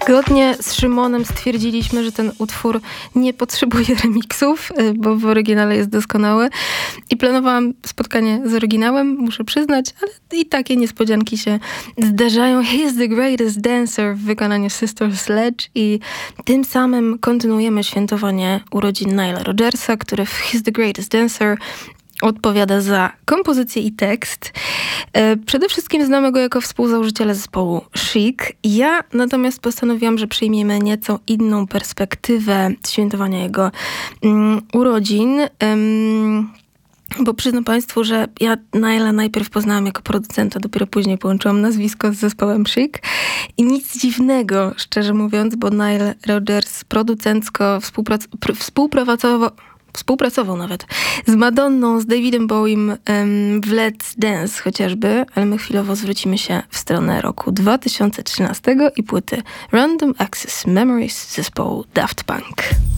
Zgodnie z Szymonem stwierdziliśmy, że ten utwór nie potrzebuje remiksów, bo w oryginale jest doskonały. I planowałam spotkanie z oryginałem, muszę przyznać, ale i takie niespodzianki się zdarzają. He's the Greatest Dancer w wykonaniu Sister Sledge i tym samym kontynuujemy świętowanie urodzin Nila Rodgersa, który w He's the Greatest Dancer odpowiada za kompozycję i tekst. Przede wszystkim znamy go jako współzałożyciela zespołu Chic. Ja natomiast postanowiłam, że przyjmiemy nieco inną perspektywę świętowania jego urodzin. Bo przyznam Państwu, że ja Nila najpierw poznałam jako producenta, dopiero później połączyłam nazwisko z zespołem Chic. I nic dziwnego, szczerze mówiąc, bo Nile Rodgers producencko współpracował nawet z Madonną, z Davidem Bowiem w Let's Dance chociażby, ale my chwilowo zwrócimy się w stronę roku 2013 i płyty Random Access Memories zespołu Daft Punk.